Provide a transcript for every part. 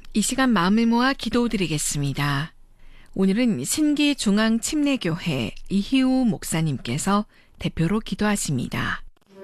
이 시간 마음을 모아 기도드리겠습니다. 오늘은 신기중앙침례교회 이희우 목사님께서 대표로 기도하십니다.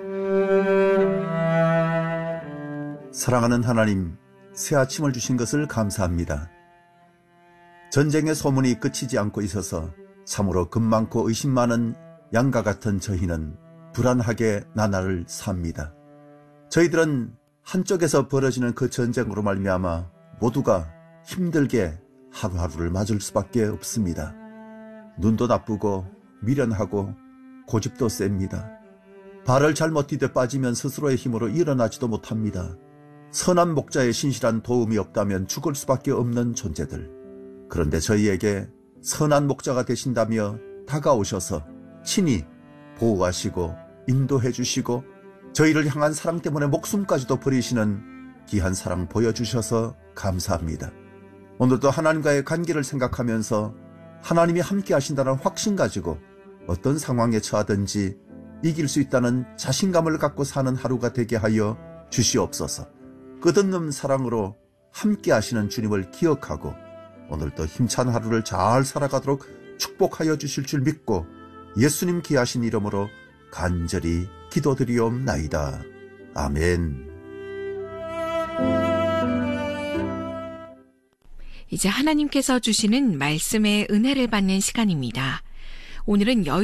사랑하는 하나님, 새 아침을 주신 것을 감사합니다. 전쟁의 소문이 끝이지 않고 있어서 참으로 금 많고 의심 많은 양과 같은 저희는 불안하게 나날을 삽니다. 저희들은 한쪽에서 벌어지는 그 전쟁으로 말미암아 모두가 힘들게 하루하루를 맞을 수밖에 없습니다. 눈도 나쁘고 미련하고 고집도 셉니다. 발을 잘못 디뎌 빠지면 스스로의 힘으로 일어나지도 못합니다. 선한 목자의 신실한 도움이 없다면 죽을 수밖에 없는 존재들. 그런데 저희에게 선한 목자가 되신다며 다가오셔서 친히 보호하시고 인도해 주시고 저희를 향한 사랑 때문에 목숨까지도 버리시는 귀한 사랑 보여주셔서 감사합니다. 오늘도 하나님과의 관계를 생각하면서 하나님이 함께 하신다는 확신 가지고 어떤 상황에 처하든지 이길 수 있다는 자신감을 갖고 사는 하루가 되게 하여 주시옵소서. 끝없는 사랑으로 함께 하시는 주님을 기억하고 오늘도 힘찬 하루를 잘 살아가도록 축복하여 주실 줄 믿고 예수님 귀하신 이름으로 간절히 기도드리옵나이다. 아멘. 이제 하나님께서 주시는 말씀의 은혜를 받는 시간입니다. 오늘은